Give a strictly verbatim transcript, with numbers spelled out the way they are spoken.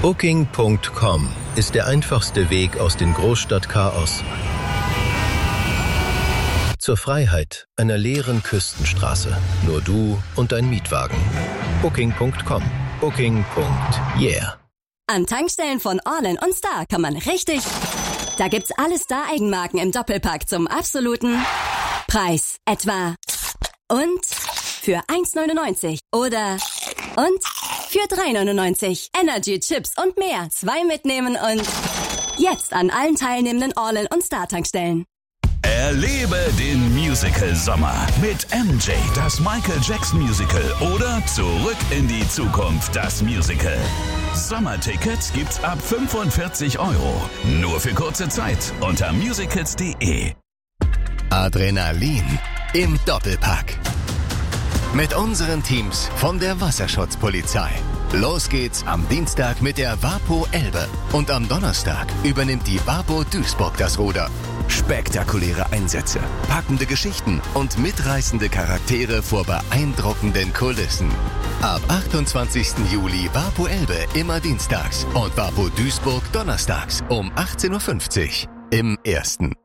Booking Punkt com ist der einfachste Weg aus dem Großstadtchaos zur Freiheit einer leeren Küstenstraße. Nur du und dein Mietwagen. Booking Punkt com. Booking. Yeah. An Tankstellen von Orlen und Star kann man richtig... Da gibt's alle Star-Eigenmarken im Doppelpack zum absoluten Preis. Etwa und für eins neunundneunzig oder und für drei neunundneunzig. Energy, Chips und mehr. Zwei mitnehmen und jetzt an allen teilnehmenden Orlen und Star-Tankstellen. Erlebe den Musical-Sommer mit M J, das Michael Jackson Musical oder Zurück in die Zukunft, das Musical. Sommertickets gibt's ab fünfundvierzig Euro. Nur für kurze Zeit unter musicals punkt de. Adrenalin im Doppelpack. Mit unseren Teams von der Wasserschutzpolizei. Los geht's am Dienstag mit der Wapo Elbe. Und am Donnerstag übernimmt die Wapo Duisburg das Ruder. Spektakuläre Einsätze, packende Geschichten und mitreißende Charaktere vor beeindruckenden Kulissen. Ab achtundzwanzigsten Juli Wapo Elbe immer dienstags und Wapo Duisburg donnerstags um achtzehn Uhr fünfzig im Ersten.